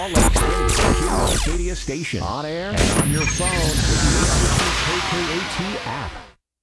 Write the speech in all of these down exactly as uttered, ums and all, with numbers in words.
Arcadia Station. On air and on your phone with the K K A T app.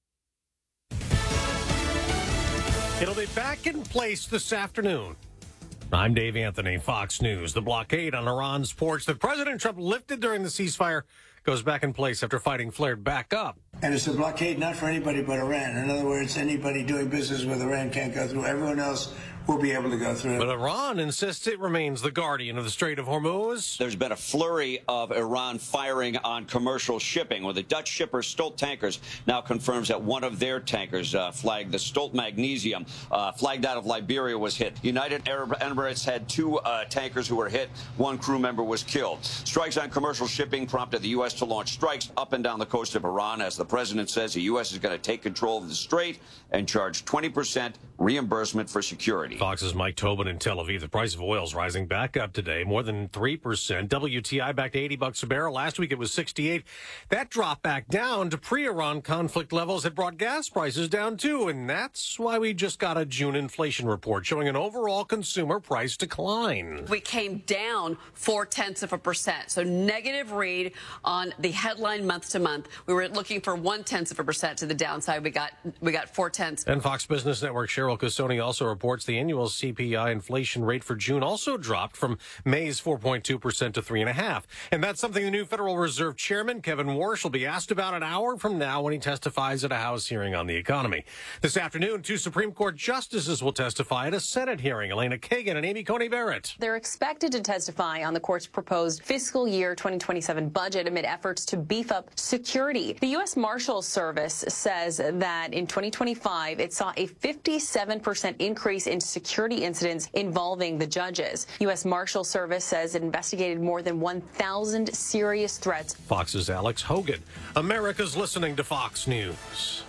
It'll be back in place this afternoon. I'm Dave Anthony, Fox News. The blockade on Iran's ports that President Trump lifted during the ceasefire goes back in place after fighting flared back up. And it's a blockade not for anybody but Iran. In other words, anybody doing business with Iran can't go through. Everyone else will be able to go through. But Iran insists it remains the guardian of the Strait of Hormuz. There's been a flurry of Iran firing on commercial shipping, where the Dutch shipper Stolt Tankers now confirms that one of their tankers, uh, flagged the Stolt Magnesium, uh, flagged out of Liberia, was hit. United Arab Emirates had two uh, tankers who were hit. One crew member was killed. Strikes on commercial shipping prompted the U S to launch strikes up and down the coast of Iran. As the president says, the U S is going to take control of the strait and charge twenty percent reimbursement for security. Fox's Mike Tobin in Tel Aviv. The price of oil is rising back up today, more than three percent. W T I back to eighty bucks a barrel. Last week it was sixty-eight. That dropped back down to pre-Iran conflict levels. It brought gas prices down too, and that's why we just got a June inflation report showing an overall consumer price decline. We came down four tenths of a percent, so negative read on the headline month to month. We were looking for one tenth of a percent to the downside. We got we got four tenths. And Fox Business Network Cheryl Casoni also reports the annual C P I inflation rate for June also dropped from May's four point two percent to three point five percent. And that's something the new Federal Reserve Chairman Kevin Warsh will be asked about an hour from now when he testifies at a House hearing on the economy. This afternoon, two Supreme Court justices will testify at a Senate hearing. Elena Kagan and Amy Coney Barrett. They're expected to testify on the court's proposed fiscal year twenty twenty-seven budget amid efforts to beef up security. The U S Marshals Service says that in twenty twenty-five, it saw a fifty-seven percent increase in security incidents involving the judges. U S Marshal Service says it investigated more than one thousand serious threats. Fox's Alex Hogan. America's listening to Fox News.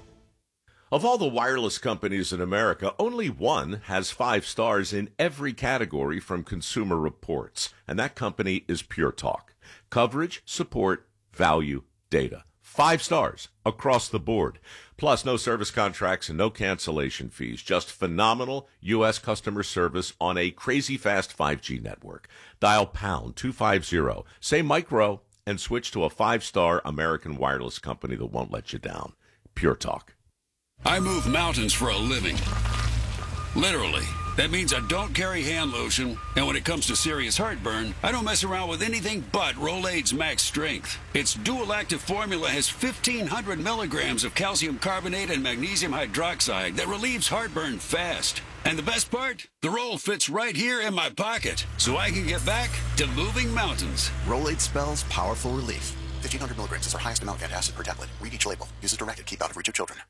Of all the wireless companies in America, only one has five stars in every category from Consumer Reports, and that company is Pure Talk. Coverage, support, value, data. Five stars across the board. Plus, no service contracts and no cancellation fees. Just phenomenal U S customer service on a crazy fast five G network. Dial pound two fifty, say micro, and switch to a five-star American wireless company that won't let you down. Pure Talk. I move mountains for a living. Literally. That means I don't carry hand lotion, and when it comes to serious heartburn, I don't mess around with anything but Rolaids Max Strength. Its dual-active formula has fifteen hundred milligrams of calcium carbonate and magnesium hydroxide that relieves heartburn fast. And the best part? The roll fits right here in my pocket, so I can get back to moving mountains. Rolaids spells powerful relief. fifteen hundred milligrams is our highest amount of antacid per tablet. Read each label. Use as directed. Keep out of reach of children.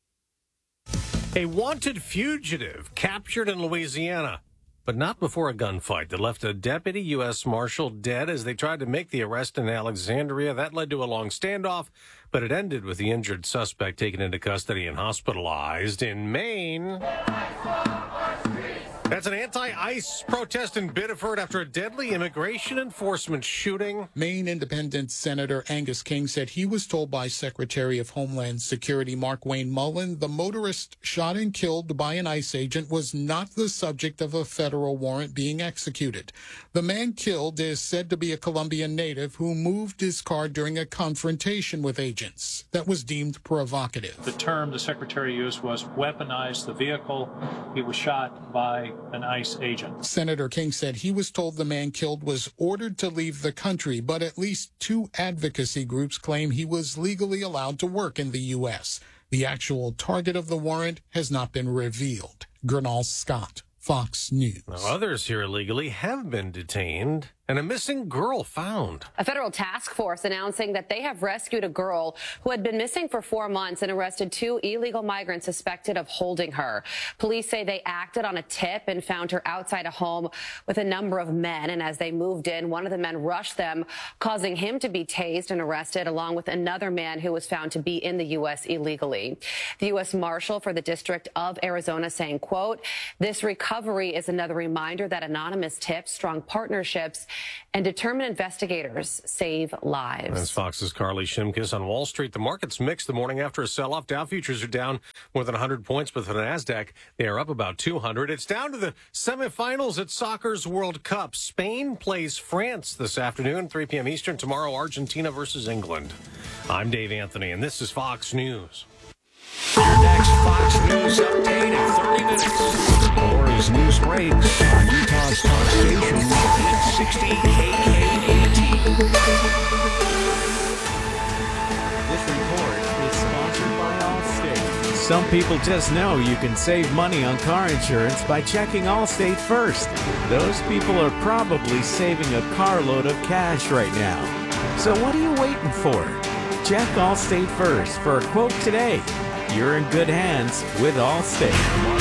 A wanted fugitive captured in Louisiana, but not before a gunfight that left a deputy U S Marshal dead as they tried to make the arrest in Alexandria. That led to a long standoff, but it ended with the injured suspect taken into custody and hospitalized in Maine. That's an anti-ICE protest in Biddeford after a deadly immigration enforcement shooting. Maine Independent Senator Angus King said he was told by Secretary of Homeland Security Markwayne Mullin the motorist shot and killed by an ICE agent was not the subject of a federal warrant being executed. The man killed is said to be a Colombian native who moved his car during a confrontation with agents that was deemed provocative. The term the Secretary used was weaponize the vehicle. He was shot by an ICE agent. Senator King said he was told the man killed was ordered to leave the country, but at least two advocacy groups claim he was legally allowed to work in the U S. The actual target of the warrant has not been revealed. Gernal Scott, Fox News. Now, others here illegally have been detained and a missing girl found. A federal task force announcing that they have rescued a girl who had been missing for four months and arrested two illegal migrants suspected of holding her. Police say they acted on a tip and found her outside a home with a number of men. And as they moved in, one of the men rushed them, causing him to be tased and arrested, along with another man who was found to be in the U S illegally. The U S Marshal for the District of Arizona saying, quote, this recovery recovery is another reminder that anonymous tips, strong partnerships, and determined investigators save lives. That's Fox's Carly Shimkus. On Wall Street, the market's mixed the morning after a sell-off. Dow futures are down more than one hundred points, but for the NASDAQ, they are up about two hundred. It's down to the semifinals at soccer's World Cup. Spain plays France this afternoon, three p.m. Eastern. Tomorrow, Argentina versus England. I'm Dave Anthony, and this is Fox News. Your next Fox News update in thirty minutes. Or as news breaks on Utah's talk station, hit sixty K K A T. This report is sponsored by Allstate. Some people just know you can save money on car insurance by checking Allstate first. Those people are probably saving a carload of cash right now. So what are you waiting for? Check Allstate first for a quote today. You're in good hands with Allstate.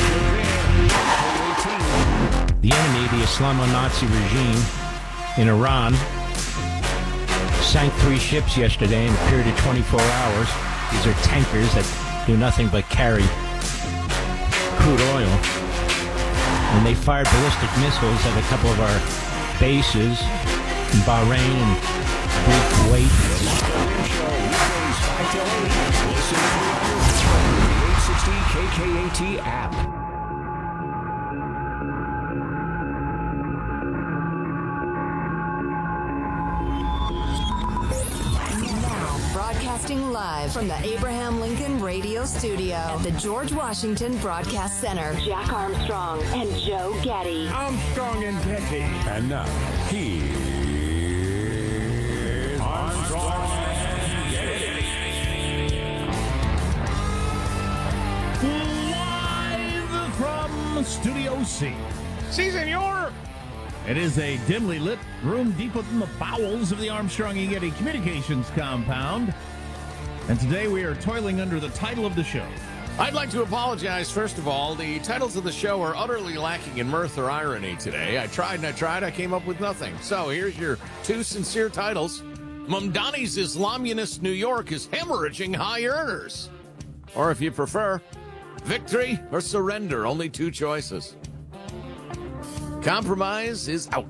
The enemy, the Islamo-Nazi regime in Iran, sank three ships yesterday in a period of twenty-four hours. These are tankers that do nothing but carry crude oil. And they fired ballistic missiles at a couple of our bases in Bahrain and Kuwait. eight sixty K K A T app. Now, broadcasting live from the Abraham Lincoln Radio Studio at the George Washington Broadcast Center. Jack Armstrong and Joe Getty. Armstrong and Getty. And now, here's Armstrong and Getty. Live from Studio C. Si, senor. It is a dimly lit room deep within the bowels of the Armstrong and Getty Communications compound. And today we are toiling under the title of the show. I'd like to apologize, first of all. The titles of the show are utterly lacking in mirth or irony today. I tried and I tried. I came up with nothing. So here's your two sincere titles. Mamdani's Islamunist New York is hemorrhaging high earners. Or if you prefer, victory or surrender. Only two choices. Compromise is out.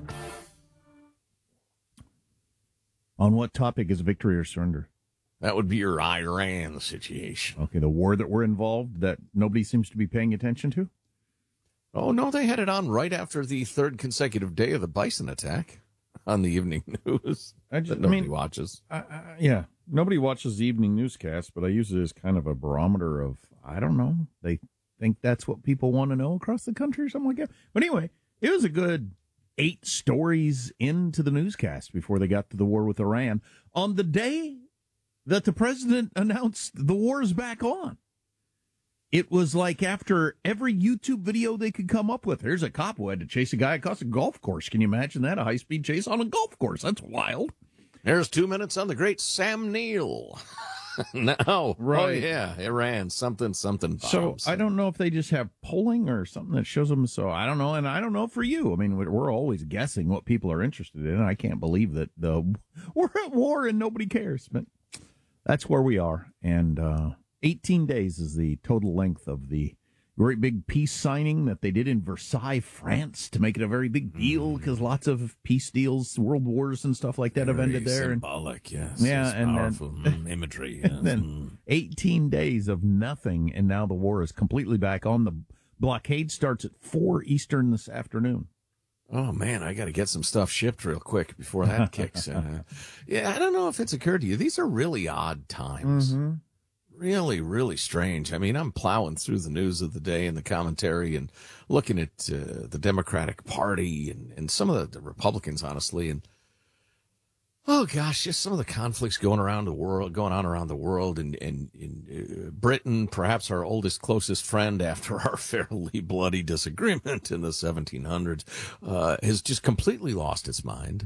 On what topic is victory or surrender? That would be your Iran situation. Okay, the war that we're involved that nobody seems to be paying attention to? Oh, no, they had it on right after the third consecutive day of the Bison attack on the evening news I, just, that nobody I mean, watches. I, I, yeah, nobody watches the evening newscast, but I use it as kind of a barometer of, I don't know, they think that's what people want to know across the country or something like that. But anyway, it was a good eight stories into the newscast before they got to the war with Iran on the day that the president announced the war's back on. It was like after every YouTube video they could come up with. Here's a cop who had to chase a guy across a golf course. Can you imagine that? A high-speed chase on a golf course. That's wild. There's two minutes on the great Sam Neill. No. Right. Oh, yeah. Iran, something, something bombs. So I don't know if they just have polling or something that shows them. So I don't know. And I don't know for you. I mean, we're always guessing what people are interested in. I can't believe that the we're at war and nobody cares. But that's where we are. And uh, eighteen days is the total length of the great big peace signing that they did in Versailles, France, to make it a very big deal because lots of peace deals, world wars and stuff like that have ended there. Symbolic, and, yes. Yeah, it's and powerful then, imagery. Yes. And then eighteen days of nothing, and now the war is completely back on. The blockade starts at four Eastern this afternoon. Oh, man, I got to get some stuff shipped real quick before that kicks in. Yeah, I don't know if it's occurred to you. These are really odd times. Mm-hmm. Really, really strange. I mean, I'm plowing through the news of the day and the commentary and looking at uh, the Democratic Party and, and some of the, the Republicans, honestly. And, oh, gosh, just some of the conflicts going around the world, going on around the world. And in, in, in uh, Britain, perhaps our oldest, closest friend after our fairly bloody disagreement in the seventeen hundreds, uh, has just completely lost its mind.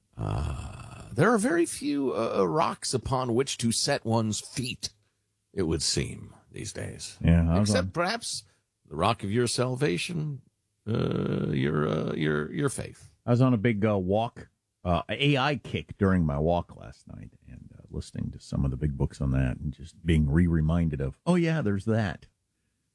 Uh, there are very few uh, rocks upon which to set one's feet, it would seem, these days. Yeah, except on. perhaps the rock of your salvation, uh, your uh, your your faith. I was on a big uh, walk, uh, A I kick during my walk last night, and uh, listening to some of the big books on that, and just being re-reminded of, oh yeah, there's that.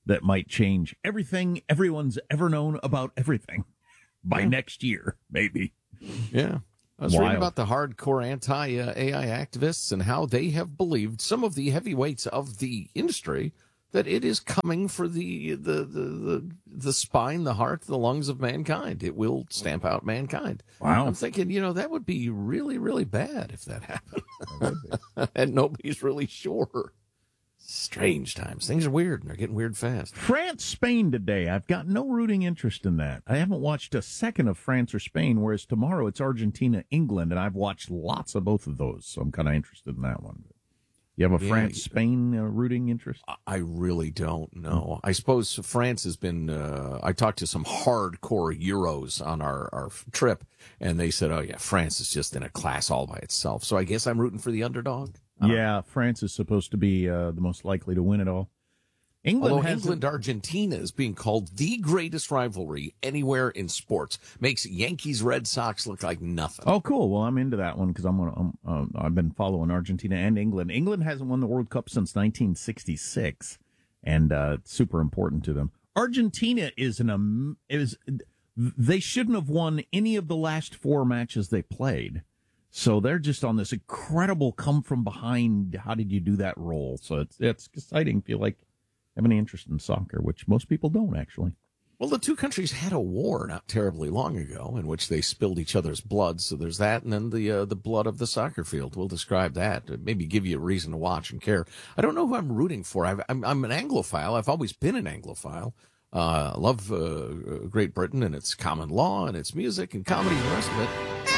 that might change everything everyone's ever known about everything by yeah. next year, maybe. Yeah. I was Wild. reading about the hardcore anti-A I activists and how they have believed, some of the heavyweights of the industry, that it is coming for the the, the the the spine, the heart, the lungs of mankind. It will stamp out mankind. Wow. I'm thinking, you know, that would be really, really bad if that happened. And nobody's really sure. Strange times. Things are weird, and they're getting weird fast. France, Spain today. I've got no rooting interest in that. I haven't watched a second of France or Spain, whereas tomorrow it's Argentina, England, and I've watched lots of both of those, so I'm kind of interested in that one. You have a Yeah, France, Spain uh, rooting interest? I really don't know. I suppose France has been, uh, I talked to some hardcore Euros on our, our trip, and they said, oh, yeah, France is just in a class all by itself. So I guess I'm rooting for the underdog. Yeah, France is supposed to be uh, the most likely to win it all. England Although has England Argentina is being called the greatest rivalry anywhere in sports, makes Yankees Red Sox look like nothing. Oh, cool. Well, I'm into that one because I'm, gonna, I'm um, I've been following Argentina and England. England hasn't won the World Cup since nineteen sixty-six, and uh, it's super important to them. Argentina is an um, is they shouldn't have won any of the last four matches they played. So they're just on this incredible come from behind. How did you do that role? So it's it's exciting if you like have any interest in soccer, which most people don't actually. Well, the two countries had a war not terribly long ago in which they spilled each other's blood. So there's that, and then the uh, the blood of the soccer field. We'll describe that. Maybe give you a reason to watch and care. I don't know who I'm rooting for. I've, I'm I'm an Anglophile. I've always been an Anglophile. Uh, I love uh, Great Britain and its common law and its music and comedy and the rest of it.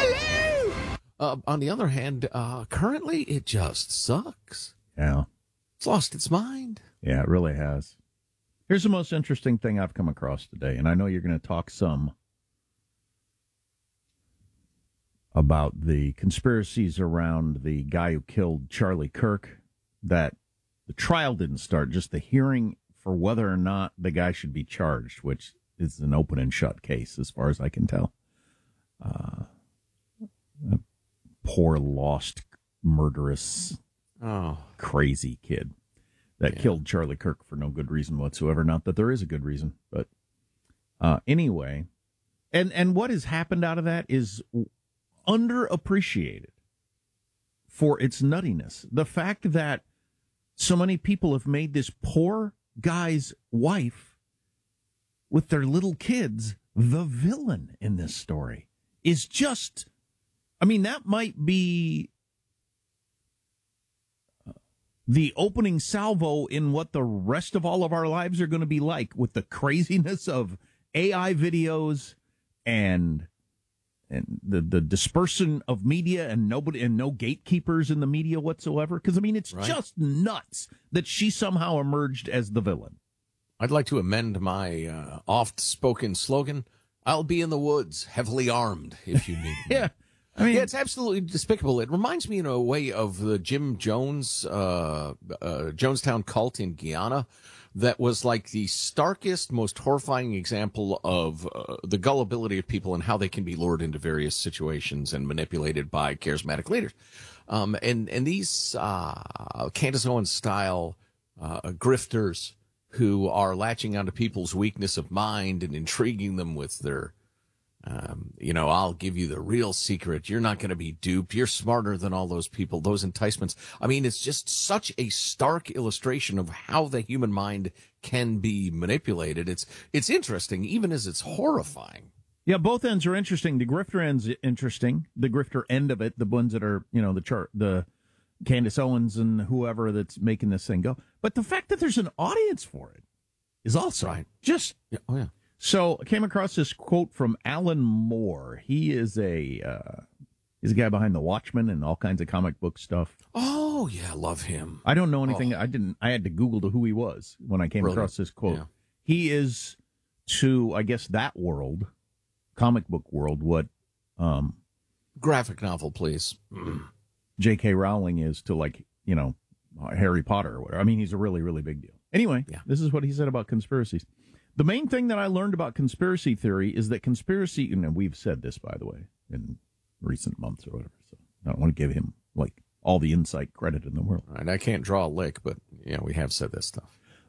Uh, on the other hand, uh, currently it just sucks. Yeah. It's lost its mind. Yeah, it really has. Here's the most interesting thing I've come across today, and I know you're going to talk some about the conspiracies around the guy who killed Charlie Kirk, that the trial didn't start, just the hearing for whether or not the guy should be charged, which is an open and shut case as far as I can tell. Uh, poor, lost, murderous, oh. crazy kid that yeah. killed Charlie Kirk for no good reason whatsoever. Not that there is a good reason, but uh, anyway. And, and what has happened out of that is underappreciated for its nuttiness. The fact that so many people have made this poor guy's wife with their little kids the villain in this story is just... I mean, that might be the opening salvo in what the rest of all of our lives are going to be like, with the craziness of A I videos and and the, the dispersion of media and nobody and no gatekeepers in the media whatsoever. Because, I mean, it's right. just nuts that she somehow emerged as the villain. I'd like to amend my uh, oft-spoken slogan, I'll be in the woods, heavily armed, if you need me. Yeah. I mean, yeah, it's absolutely despicable. It reminds me in a way of the Jim Jones, uh, uh, Jonestown cult in Guyana. That was like the starkest, most horrifying example of uh, the gullibility of people and how they can be lured into various situations and manipulated by charismatic leaders. Um, and, and these uh, Candace Owens style uh, grifters who are latching onto people's weakness of mind and intriguing them with their Um, you know, I'll give you the real secret. You're not going to be duped. You're smarter than all those people, those enticements. I mean, it's just such a stark illustration of how the human mind can be manipulated. It's, it's interesting, even as it's horrifying. Yeah, both ends are interesting. The grifter end's interesting. The grifter end of it, the ones that are, you know, the chart, the Candace Owens and whoever that's making this thing go. But the fact that there's an audience for it is also right. just, yeah. oh yeah. So I came across this quote from Alan Moore. He is a uh, he's a guy behind the Watchmen and all kinds of comic book stuff. Oh yeah, love him. I don't know anything. Oh. I didn't. I had to Google to who he was when I came Brilliant. across this quote. Yeah. He is to, I guess, that world, comic book world, what um, graphic novel, please. J K. Rowling is to, like, you know, Harry Potter or whatever. I mean, he's a really, really big deal. Anyway, yeah. This is what he said about conspiracies. The main thing that I learned about conspiracy theory is that conspiracy, and we've said this, by the way, in recent months or whatever, so I don't want to give him, like, all the insight credit in the world. All right, I can't draw a lick, but, yeah, we have said this stuff.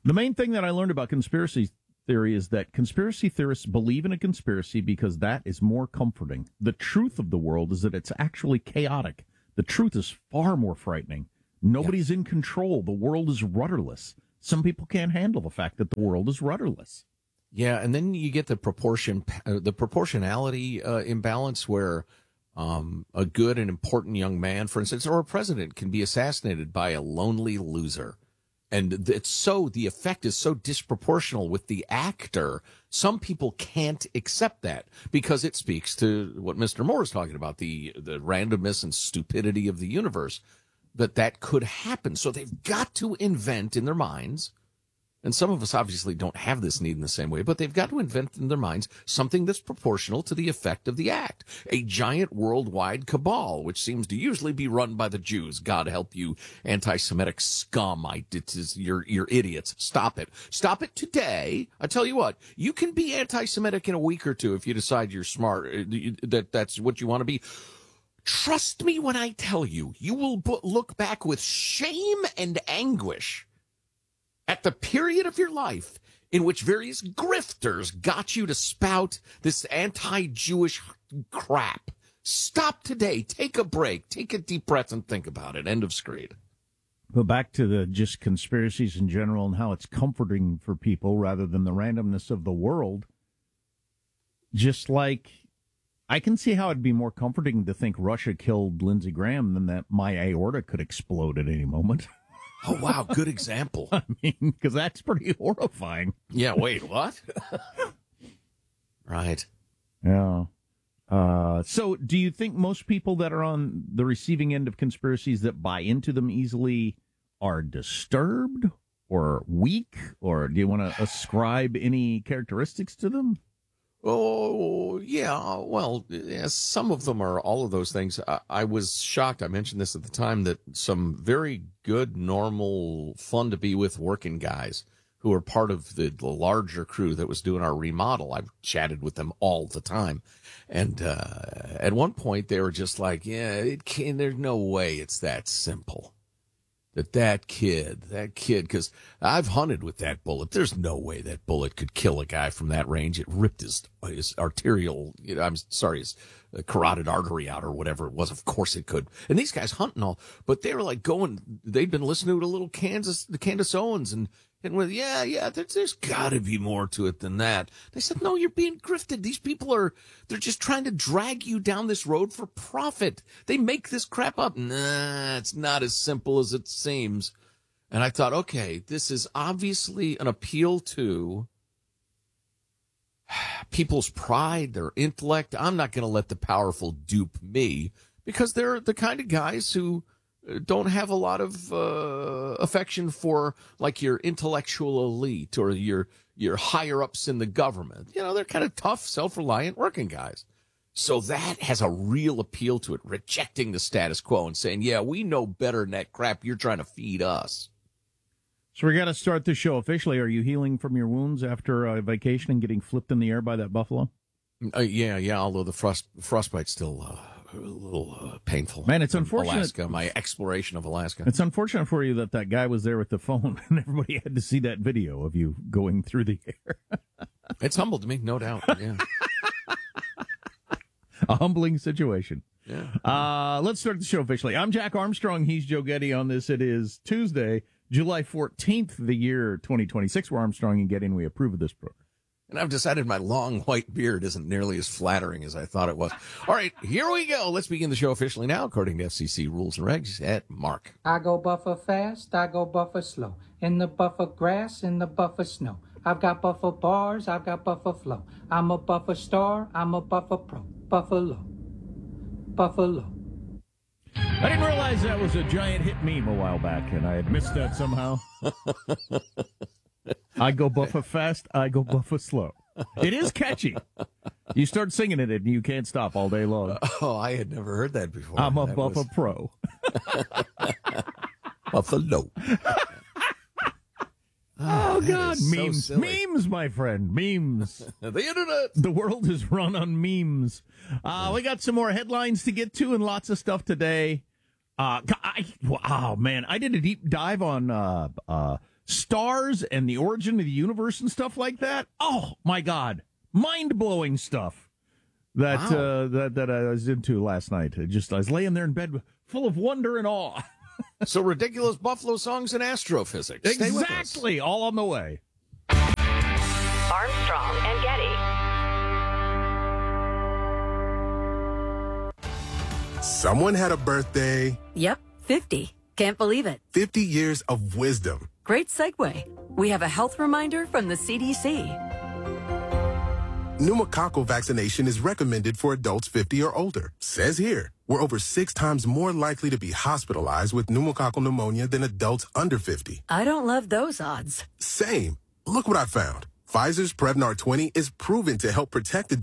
The main thing that I learned about conspiracy theory is that conspiracy theorists believe in a conspiracy because that is more comforting. The truth of the world is that it's actually chaotic. The truth is far more frightening. Nobody's yeah. in control. The world is rudderless. Some people can't handle the fact that the world is rudderless. Yeah, and then you get the proportion, uh, the proportionality uh, imbalance where um, a good and important young man, for instance, or a president can be assassinated by a lonely loser. And it's so, the effect is so disproportional with the actor. Some people can't accept that because it speaks to what Mister Moore is talking about, the, the randomness and stupidity of the universe, that that could happen. So they've got to invent in their minds, and some of us obviously don't have this need in the same way, but they've got to invent in their minds something that's proportional to the effect of the act. A giant worldwide cabal, which seems to usually be run by the Jews. God help you, anti-Semitic scum. I, it is, you're, you're idiots. Stop it. Stop it today. I tell you what, you can be anti-Semitic in a week or two if you decide you're smart, that that's what you want to be. Trust me when I tell you, you will look back with shame and anguish at the period of your life in which various grifters got you to spout this anti-Jewish crap. Stop today. Take a break. Take a deep breath and think about it. End of screed. But back to the just conspiracies in general and how it's comforting for people rather than the randomness of the world. Just like I can see how it'd be more comforting to think Russia killed Lindsey Graham than that my aorta could explode at any moment. Oh, wow. Good example. I mean, because that's pretty horrifying. Yeah, wait, what? Right. Yeah. Uh, so do you think most people that are on the receiving end of conspiracies that buy into them easily are disturbed or weak? Or do you want to ascribe any characteristics to them? Oh, yeah. Well, yeah, some of them are all of those things. I, I was shocked. I mentioned this at the time that some very good, normal, fun to be with working guys who are part of the, the larger crew that was doing our remodel. I've chatted with them all the time. And uh, at one point they were just like, yeah, it can, there's no way it's that simple. That that kid, that kid, because I've hunted with that bullet. There's no way that bullet could kill a guy from that range. It ripped his his arterial, you know, I'm sorry, his carotid artery out or whatever it was. Of course it could. And these guys hunt and all, but they were like going, they'd been listening to little Kansas, the Candace Owens and, and with, yeah, yeah, there's, there's got to be more to it than that. They said, no, you're being grifted. These people are, they're just trying to drag you down this road for profit. They make this crap up. Nah, it's not as simple as it seems. And I thought, okay, this is obviously an appeal to people's pride, their intellect. I'm not going to let the powerful dupe me because they're the kind of guys who don't have a lot of uh, affection for like your intellectual elite or your your higher ups in the government. You know, they're kind of tough, self-reliant working guys. So that has a real appeal to it, rejecting the status quo and saying, yeah, we know better than that crap you're trying to feed us. So we got to start the show officially. Are you healing from your wounds after a vacation and getting flipped in the air by that buffalo? Uh, yeah, yeah, although the frost frostbite's still uh, a little uh, painful. Man, it's unfortunate. Alaska, my exploration of Alaska. It's unfortunate for you that that guy was there with the phone and everybody had to see that video of you going through the air. It's humbled me, no doubt. Yeah. A humbling situation. Yeah. Uh, let's start the show officially. I'm Jack Armstrong. He's Joe Getty on this. It is Tuesday, July fourteenth, the year twenty twenty-six. We're Armstrong and Getty, and we approve of this program. And I've decided my long white beard isn't nearly as flattering as I thought it was. All right, here we go. Let's begin the show officially now, according to F C C rules and regs at Mark. I go buffer fast, I go buffer slow. In the buffer grass, in the buffer snow. I've got buffer bars, I've got buffer flow. I'm a buffer star, I'm a buffer pro. Buffalo. Buffalo. I didn't realize that was a giant hit meme a while back, and I had missed that somehow. I go buffer fast, I go buffer slow. It is catchy. You start singing it, and you can't stop all day long. Oh, I had never heard that before. I'm a that buffer was... pro. Buffalo. Oh, God. Memes. So memes, my friend. Memes. The internet. The world is run on memes. Uh, we got some more headlines to get to and lots of stuff today. Uh, I, oh, man. I did a deep dive on uh, uh, stars and the origin of the universe and stuff like that. Oh my God, mind blowing stuff that Wow. uh, that that I was into last night. I just I was laying there in bed full of wonder and awe. So ridiculous buffalo songs and astrophysics. Stay with us. Exactly, all on the way. Armstrong and Getty. Someone had a birthday. Yep, fifty. Can't believe it. fifty years of wisdom. Great segue. We have a health reminder from the C D C. Pneumococcal vaccination is recommended for adults fifty or older. Says here, we're over six times more likely to be hospitalized with pneumococcal pneumonia than adults under fifty. I don't love those odds. Same. Look what I found. Pfizer's Prevnar twenty is proven to help protect adults